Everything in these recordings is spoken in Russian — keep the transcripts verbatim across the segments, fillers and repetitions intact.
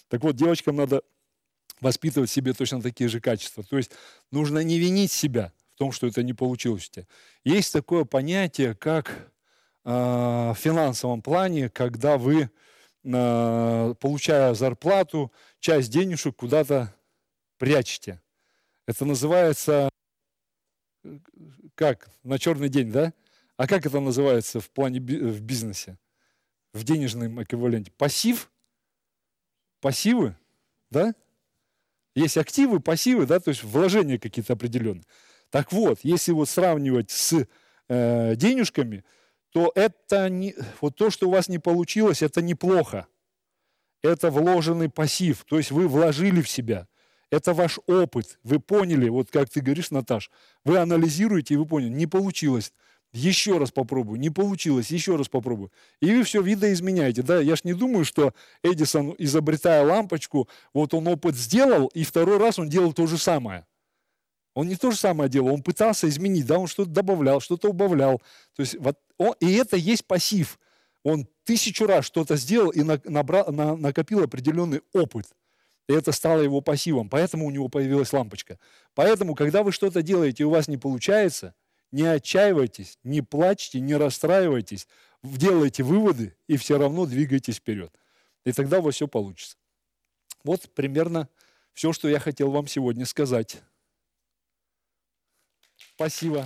Так вот, девочкам надо воспитывать в себе точно такие же качества. То есть нужно не винить себя в том, что это не получилось у тебя. Есть такое понятие, как э, в финансовом плане, когда вы, э, получая зарплату, часть денежек куда-то прячете. Это называется, как, на черный день, да? А как это называется в плане би- в бизнесе, в денежном эквиваленте? Пассив? Пассивы, да? Есть активы, пассивы, да, то есть вложения какие-то определенные. Так вот, если вот сравнивать с э, денежками, то это не, вот то, что у вас не получилось, это неплохо. Это вложенный пассив, то есть вы вложили в себя. Это ваш опыт. Вы поняли, вот как ты говоришь, Наташ, вы анализируете, и вы поняли, не получилось. Еще раз попробую, не получилось, еще раз попробую. И вы все видоизменяете. Да? Я ж не думаю, что Эдисон, изобретая лампочку, вот он опыт сделал, и второй раз он делал то же самое. Он не то же самое делал, он пытался изменить, да, он что-то добавлял, что-то убавлял. То есть, вот, он, и это есть пассив. Он тысячу раз что-то сделал и на, набрал, на, накопил определенный опыт. И это стало его пассивом, поэтому у него появилась лампочка. Поэтому, когда вы что-то делаете и у вас не получается, не отчаивайтесь, не плачьте, не расстраивайтесь, делайте выводы и все равно двигайтесь вперед. И тогда у вас все получится. Вот примерно все, что я хотел вам сегодня сказать. Спасибо.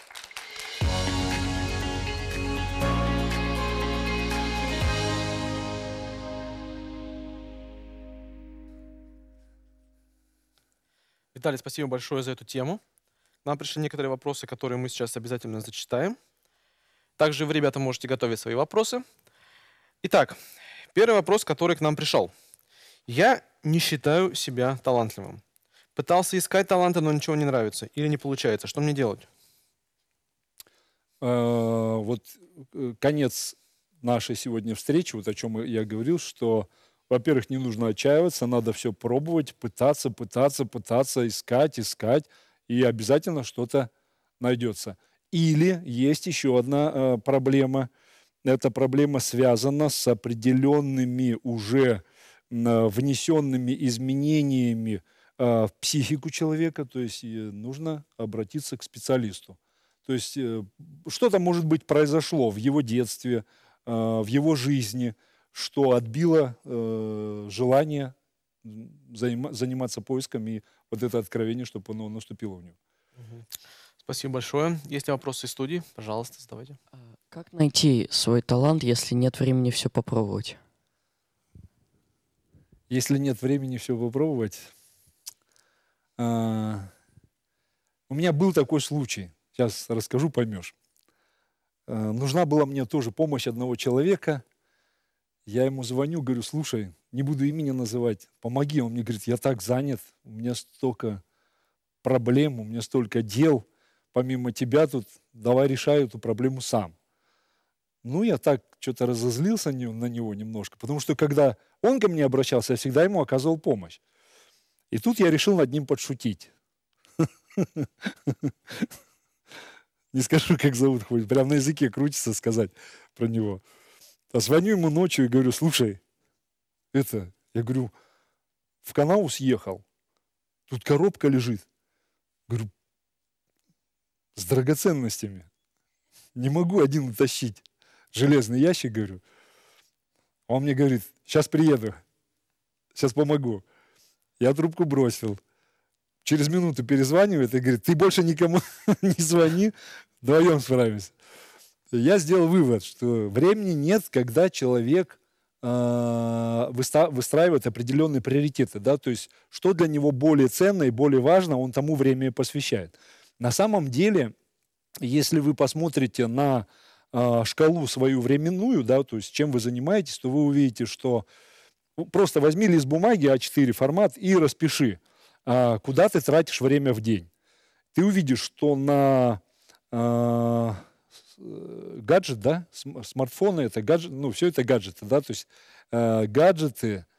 Виталий, спасибо большое за эту тему. К нам пришли некоторые вопросы, которые мы сейчас обязательно зачитаем. Также вы, ребята, можете готовить свои вопросы. Итак, первый вопрос, который к нам пришел. Я не считаю себя талантливым. Пытался искать таланты, но ничего не нравится или не получается. Что мне делать? Э, Вот э, конец нашей сегодня встречи, вот о чем я говорил, что, во-первых, не нужно отчаиваться, надо все пробовать, пытаться, пытаться, пытаться, искать, искать, и обязательно что-то найдется. Или есть еще одна э, проблема. Эта проблема связана с определенными уже м, внесенными изменениями э, в психику человека, то есть э, нужно обратиться к специалисту. То есть э, что-то, может быть, произошло в его детстве, э, в его жизни, что отбило э, желание м, занима- заниматься поиском и вот это откровение, чтобы оно наступило у него. Мгм. Спасибо большое. Есть ли вопросы из студии? Пожалуйста, задавайте. А Как найти свой талант, если нет времени все попробовать? Если нет времени все попробовать, а, у меня был такой случай, сейчас расскажу, поймешь. А, Нужна была мне тоже помощь одного человека. Я ему звоню, говорю, слушай, не буду имени называть, помоги. Он мне говорит, я так занят, у меня столько проблем, у меня столько дел, помимо тебя тут, давай решай эту проблему сам. Ну, я так что-то разозлился на него на него немножко, потому что когда он ко мне обращался, я всегда ему оказывал помощь. И тут я решил над ним подшутить. Не скажу, как зовут, хоть прям на языке крутится сказать про него. А звоню ему ночью и говорю, слушай, это, я говорю, в канал съехал, тут коробка лежит. Говорю, с драгоценностями. Не могу один утащить. Железный ящик, говорю. А он мне говорит, сейчас приеду, сейчас помогу. Я трубку бросил. Через минуту перезванивает и говорит, ты больше никому не звони, вдвоем справимся. Я сделал вывод, что времени нет, когда человек э, выстраивает определенные приоритеты. Да? То есть, что для него более ценно и более важно, он тому время и посвящает. На самом деле, если вы посмотрите на э, шкалу свою временную, да, то есть чем вы занимаетесь, то вы увидите, что ну, просто возьми лист бумаги а четыре формат и распиши, э, куда ты тратишь время в день. Ты увидишь, что на э, гаджет, да, смартфоны, это гаджет, ну, все это гаджеты, да, то есть э, гаджеты